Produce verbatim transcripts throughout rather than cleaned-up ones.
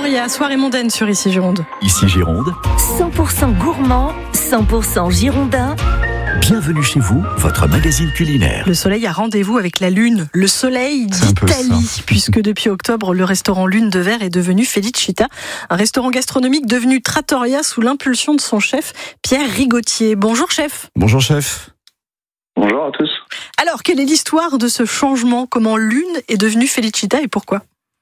Trattoria, soirée mondaine sur Ici Gironde. Ici Gironde, cent pour cent gourmand, cent pour cent girondin. bienvenue chez vous, votre magazine culinaire. Le soleil a rendez-vous avec la lune, le soleil d'Italie, puisque depuis octobre, le restaurant Lune de Verre est devenu Felicita, un restaurant gastronomique devenu Trattoria sous l'impulsion de son chef, Pierre Rigotier. Bonjour chef. Bonjour chef. Bonjour à tous. Alors, quelle est l'histoire de ce changement? Comment Lune est devenue Felicita et pourquoi?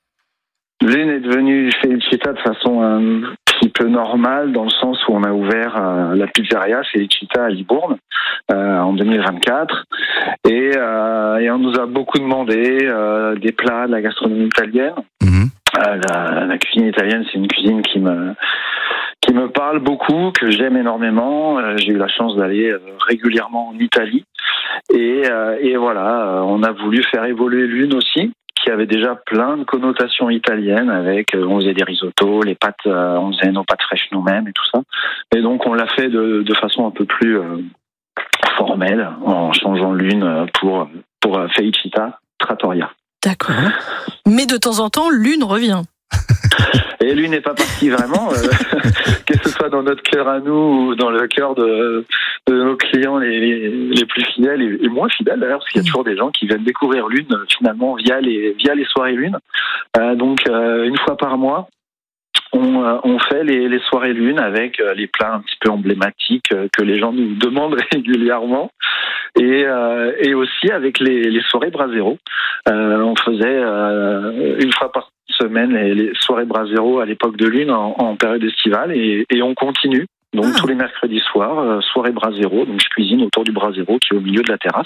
Lune est devenue Felicita de façon un petit peu normale, dans le sens où on a ouvert euh, la pizzeria Felicita à Libourne euh, en deux mille vingt-quatre et, euh, et on nous a beaucoup demandé euh, des plats de la gastronomie italienne. Mmh. Euh, la, la cuisine italienne, c'est une cuisine qui me qui me parle beaucoup, que j'aime énormément. Euh, j'ai eu la chance d'aller euh, régulièrement en Italie et, euh, et voilà, euh, on a voulu faire évoluer Lune aussi, qui avait déjà plein de connotations italiennes avec, euh, on faisait des risottos, les pâtes, euh, on faisait nos pâtes fraîches nous-mêmes et tout ça. Et donc on l'a fait de, de façon un peu plus euh, formelle, en changeant Lune pour, pour euh, Felicita Trattoria. D'accord. Mais de temps en temps, Lune revient. Et Lune n'est pas partie vraiment, euh, que ce soit dans notre cœur à nous ou dans le cœur de, de nos clients les, les, les plus fidèles et, et moins fidèles d'ailleurs, parce qu'il y a toujours des gens qui viennent découvrir Lune finalement via les, via les soirées Lune. Euh, donc euh, une fois par mois, on, euh, on fait les, les soirées Lune avec euh, les plats un petit peu emblématiques euh, que les gens nous demandent régulièrement. Et, euh, et aussi avec les, les soirées Brasero. Euh, on faisait euh, une fois par semaine les, les soirées Brasero à l'époque de Lune en, en période estivale et, et on continue. Donc ah. tous les mercredis soirs, euh, soirée Brasero. Donc je cuisine autour du Brasero qui est au milieu de la terrasse.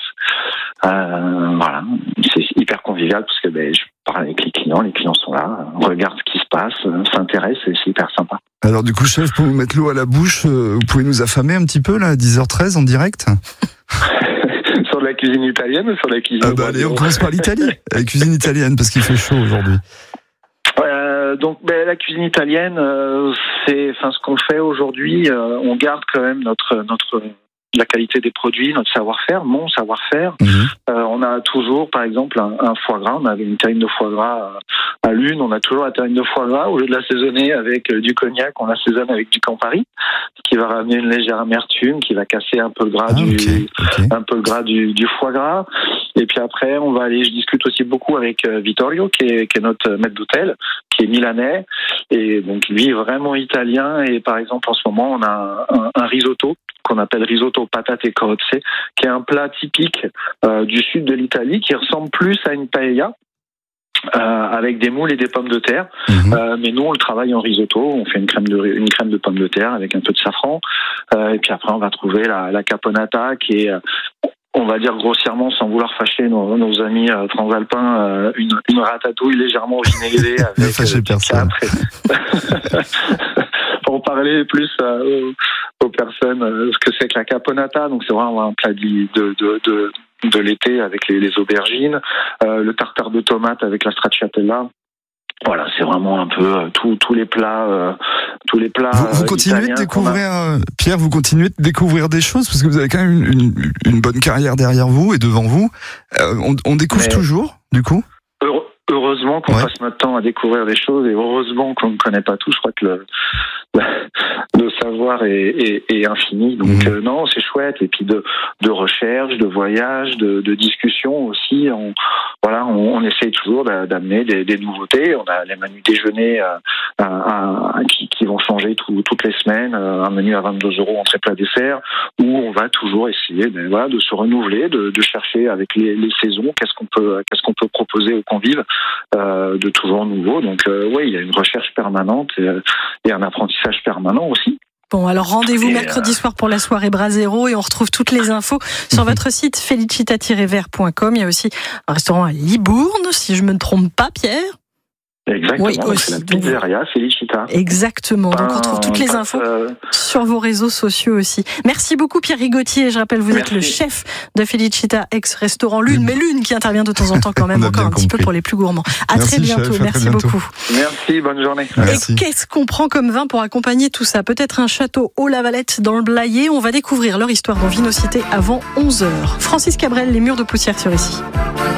Euh, voilà, c'est hyper convivial parce que ben, je parle avec les clients, les clients sont là, on regarde ce qui se passe, s'intéressent et c'est hyper sympa. Alors du coup chef, pour vous mettre l'eau à la bouche, vous pouvez nous affamer un petit peu là, à dix heures treize en direct? Sur la cuisine italienne ou sur la cuisine? Ah bah allez, on commence par l'Italie, la cuisine italienne parce qu'il fait chaud aujourd'hui. Euh, donc ben, la cuisine italienne, euh, c'est, enfin ce qu'on fait aujourd'hui, euh, on garde quand même notre notre la qualité des produits, notre savoir-faire, mon savoir-faire. Mmh. Euh, on a toujours, par exemple, un, un foie gras. On avait une terrine de foie gras à, à Lune. On a toujours la terrine de foie gras. Au lieu de l'assaisonner avec euh, du cognac, on l'assaisonne avec du Campari, ce qui va ramener une légère amertume, qui va casser un peu le gras ah, du, okay, okay. un peu le gras du, du foie gras. Et puis après, on va aller. Je discute aussi beaucoup avec euh, Vittorio, qui est, qui est notre maître d'hôtel, qui est milanais, et donc lui est vraiment italien. Et par exemple, en ce moment, on a un, un risotto qu'on appelle risotto patate e cozze, qui est un plat typique euh, du sud de l'Italie, qui ressemble plus à une paella, euh, avec des moules et des pommes de terre. Mmh. Euh, mais nous, on le travaille en risotto. On fait une crème de une crème de pommes de terre avec un peu de safran. Euh, et puis après, on va trouver la, la caponata, qui est, on va dire grossièrement, sans vouloir fâcher nos, nos amis euh, transalpins, euh, une, une ratatouille légèrement vinaigrée avec ne fâchez personne. Pour parler plus euh, aux, aux personnes euh, ce que c'est que la caponata. Donc c'est vraiment un plat de de de, de, de l'été avec les, les aubergines, euh, le tartare de tomates avec la stracciatella. Voilà, c'est vraiment un peu euh, tous tous les plats, euh, tous les plats. Vous, vous continuez de découvrir, a... Pierre, vous continuez de découvrir des choses parce que vous avez quand même une, une, une bonne carrière derrière vous et devant vous. Euh, on, on découvre Mais... toujours, du coup. Heureux, heureusement qu'on ouais. passe notre temps à découvrir des choses et heureusement qu'on ne connaît pas tout. Je crois que le, le savoir est, est, est infini. Donc mmh. euh, non, c'est chouette. Et puis de, de recherche, de voyage, de, de discussion aussi. On, voilà, on, on essaye toujours d'amener des, des nouveautés. On a les menus déjeuner euh, à, à, qui, qui vont changer tout, toutes les semaines. Un menu à vingt-deux euros entrée plat dessert, où on va toujours essayer ben, voilà, de se renouveler, de, de chercher avec les, les saisons qu'est-ce qu'on peut qu'est-ce qu'on peut proposer aux convives euh, de toujours nouveau. Donc euh, oui, il y a une recherche permanente et, et un apprentissage permanent aussi. Bon, alors rendez-vous et mercredi euh... soir pour la soirée Brasero et on retrouve toutes les infos sur votre site felicita tiret vert point com. Il y a aussi un restaurant à Libourne, si je ne me trompe pas, Pierre. Exactement, oui, c'est la pizzeria Felicita. Exactement, donc on retrouve toutes les infos euh... sur vos réseaux sociaux aussi. Merci beaucoup Pierre Rigotier, je rappelle vous Merci. êtes le chef de Felicita, ex-restaurant Lune, mais Lune qui intervient de temps en temps quand même, encore un compris. petit peu pour les plus gourmands. À Merci, très bientôt, chef, merci très bientôt. beaucoup. Merci, bonne journée. Merci. Et qu'est-ce qu'on prend comme vin pour accompagner tout ça? Peut-être un château au Lavalette dans le Blayais, on va découvrir leur histoire dans Vinocité avant onze heures. Francis Cabrel, Les Murs de poussière sur Ici.